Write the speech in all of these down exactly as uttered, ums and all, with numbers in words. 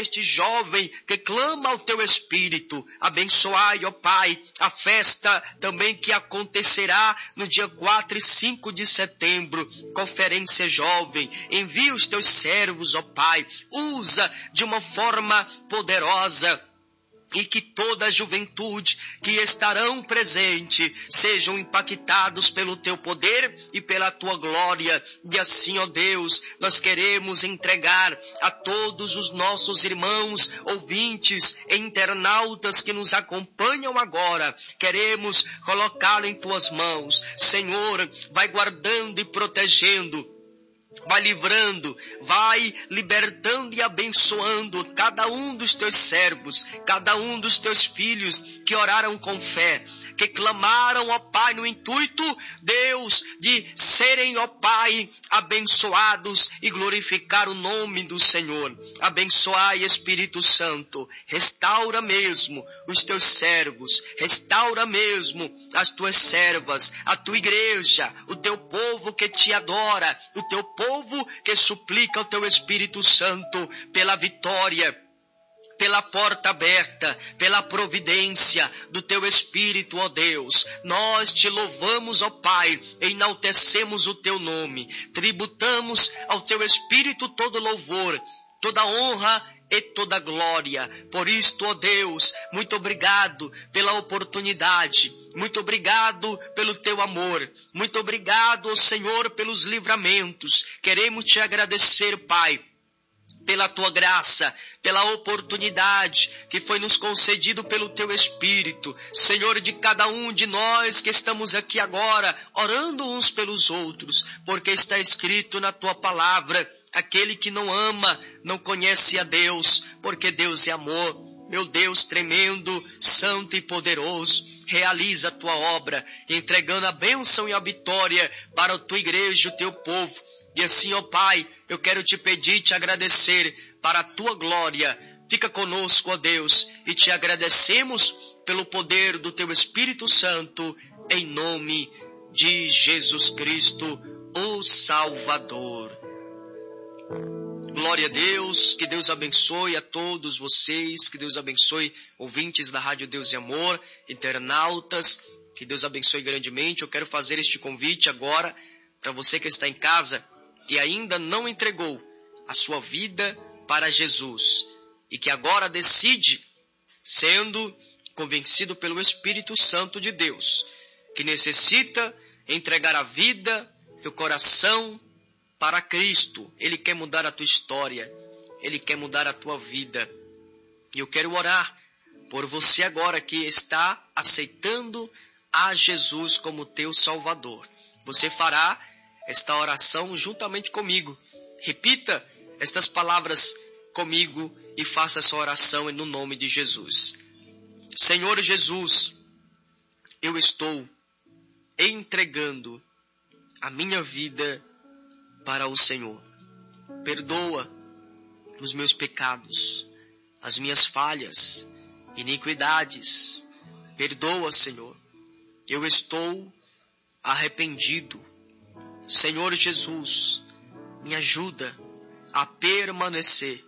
deste jovem que clama ao teu Espírito. Abençoai, ó Pai, a festa também que acontecerá no dia quatro e cinco de setembro, Conferência Jovem. Envia os teus servos, ó Pai, usa de uma forma poderosa, e que toda a juventude que estarão presentes sejam impactados pelo teu poder e pela tua glória. E assim, ó Deus, nós queremos entregar a todos os nossos irmãos, ouvintes e internautas que nos acompanham agora. Queremos colocá-lo em tuas mãos. Senhor, vai guardando e protegendo, vai livrando, vai libertando e abençoando cada um dos teus servos, cada um dos teus filhos que oraram com fé, que clamaram, ó Pai, no intuito, Deus, de serem, ó Pai, abençoados e glorificar o nome do Senhor. Abençoai, Espírito Santo, restaura mesmo os teus servos, restaura mesmo as tuas servas, a tua igreja, o teu povo que te adora, o teu povo que suplica ao teu Espírito Santo pela vitória, pela porta aberta, pela providência do teu Espírito, ó Deus. Nós te louvamos, ó Pai, enaltecemos o teu nome, tributamos ao teu Espírito todo louvor, toda honra e toda glória. Por isto, ó Deus, muito obrigado pela oportunidade, muito obrigado pelo teu amor, muito obrigado, ó Senhor, pelos livramentos. Queremos te agradecer, Pai, pela tua graça, pela oportunidade que foi nos concedido pelo teu Espírito. Senhor, de cada um de nós que estamos aqui agora, orando uns pelos outros, porque está escrito na tua palavra, aquele que não ama, não conhece a Deus, porque Deus é amor. Meu Deus tremendo, santo e poderoso, realiza a tua obra, entregando a bênção e a vitória para a tua igreja, o teu povo. E assim, ó Pai, eu quero te pedir e te agradecer para a tua glória. Fica conosco, ó Deus, e te agradecemos pelo poder do teu Espírito Santo, em nome de Jesus Cristo, o Salvador. Glória a Deus, que Deus abençoe a todos vocês, que Deus abençoe ouvintes da Rádio Deus e Amor, internautas, que Deus abençoe grandemente. Eu quero fazer este convite agora para você que está em casa e ainda não entregou a sua vida para Jesus e que agora decide, sendo convencido pelo Espírito Santo de Deus, que necessita entregar a vida e o coração para Cristo. Ele quer mudar a tua história, Ele quer mudar a tua vida. E eu quero orar por você agora que está aceitando a Jesus como teu Salvador. Você fará esta oração juntamente comigo. Repita estas palavras comigo e faça essa oração no nome de Jesus. Senhor Jesus, eu estou entregando a minha vida para o Senhor. Perdoa os meus pecados, as minhas falhas, iniquidades. Perdoa, Senhor. Eu estou arrependido. Senhor Jesus, me ajuda a permanecer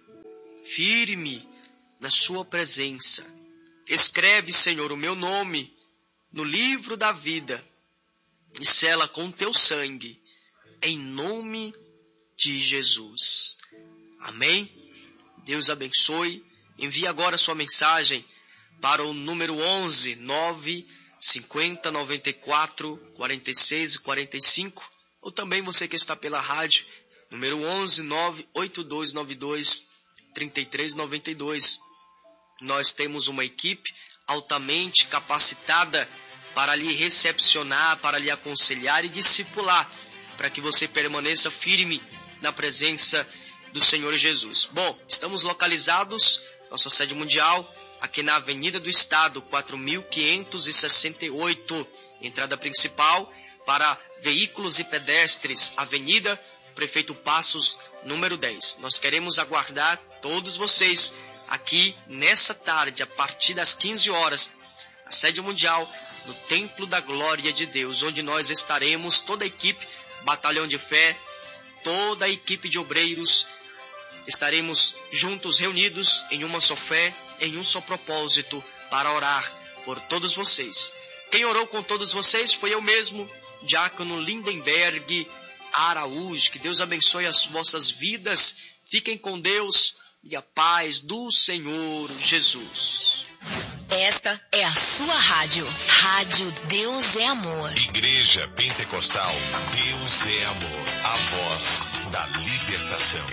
firme na sua presença. Escreve, Senhor, o meu nome no livro da vida e sela com teu sangue, em nome de Jesus. Amém? Deus abençoe. Envie agora sua mensagem para o número onze, nove cinquenta, noventa e quatro, quarenta e seis, quarenta e cinco. Ou também você que está pela rádio, número onze, nove oito dois nove dois, trinta e três noventa e dois. Nós temos uma equipe altamente capacitada para lhe recepcionar, para lhe aconselhar e discipular, para que você permaneça firme na presença do Senhor Jesus. Bom, estamos localizados, nossa sede mundial, aqui na Avenida do Estado, quatro mil quinhentos e sessenta e oito, entrada principal para veículos e pedestres, Avenida Prefeito Passos, número dez. Nós queremos aguardar todos vocês aqui nessa tarde, a partir das quinze horas, a sede mundial, no Templo da Glória de Deus, onde nós estaremos, toda a equipe, Batalhão de Fé, toda a equipe de obreiros, estaremos juntos, reunidos em uma só fé, em um só propósito, para orar por todos vocês. Quem orou com todos vocês foi eu mesmo, Diácono Lindenberg Araújo. Que Deus abençoe as vossas vidas. Fiquem com Deus e a paz do Senhor Jesus. Esta é a sua rádio. Rádio Deus é Amor. Igreja Pentecostal Deus é Amor. A voz da libertação.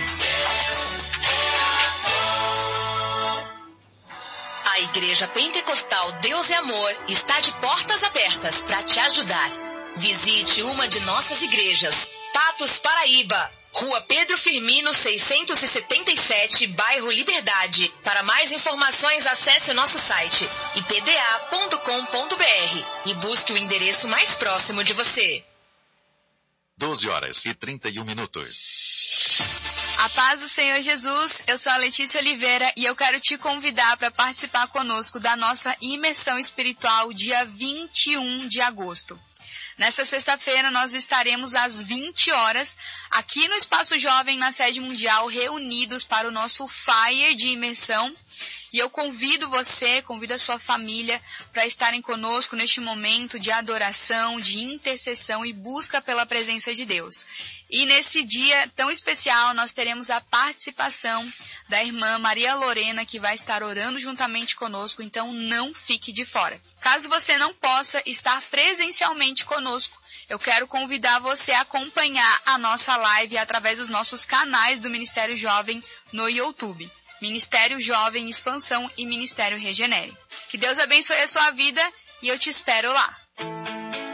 A Igreja Pentecostal Deus é Amor está de portas abertas para te ajudar. Visite uma de nossas igrejas. Patos, Paraíba. Rua Pedro Firmino, seiscentos e setenta e sete, bairro Liberdade. Para mais informações, acesse o nosso site i p d a ponto com ponto b r e busque o endereço mais próximo de você. doze horas e trinta e um minutos. A paz do Senhor Jesus, eu sou a Letícia Oliveira e eu quero te convidar para participar conosco da nossa imersão espiritual dia vinte e um de agosto. Nessa sexta-feira nós estaremos às vinte horas aqui no Espaço Jovem, na sede mundial, reunidos para o nosso Fire de imersão. E eu convido você, convido a sua família para estarem conosco neste momento de adoração, de intercessão e busca pela presença de Deus. E nesse dia tão especial nós teremos a participação da irmã Maria Lorena, que vai estar orando juntamente conosco, então não fique de fora. Caso você não possa estar presencialmente conosco, eu quero convidar você a acompanhar a nossa live através dos nossos canais do Ministério Jovem no YouTube. Ministério Jovem Expansão e Ministério Regenere. Que Deus abençoe a sua vida e eu te espero lá.